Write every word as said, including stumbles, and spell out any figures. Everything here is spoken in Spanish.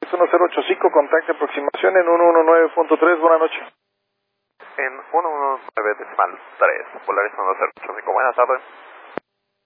uno cero ocho cinco, contacte aproximación en ciento diecinueve punto tres, buenas noches. En ciento diecinueve decimal tres, Polaris uno cero ocho cinco, buenas tardes.